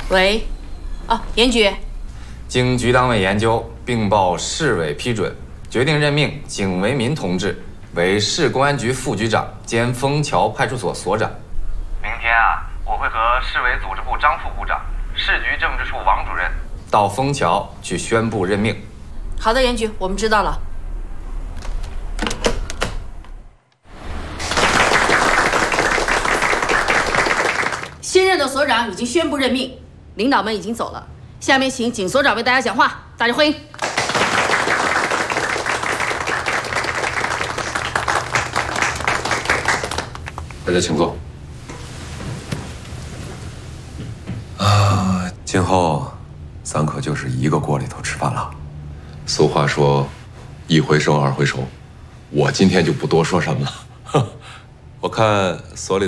喂，哦，严局， 经局党委研究，并报市委批准，决定任命景为民同志为市公安局副局长兼枫桥派出所所长。明天啊，我会和市委组织部张副部长、市局政治处王主任到枫桥去宣布任命。 好的，严局，我们知道了。新任的所长已经宣布任命，领导们已经走了。下面请景所长为大家讲话，大家欢迎。 大家请坐。 今后咱可就是一个锅里头吃饭了。 俗话说，一回生二回熟，我今天就不多说什么了。我看所里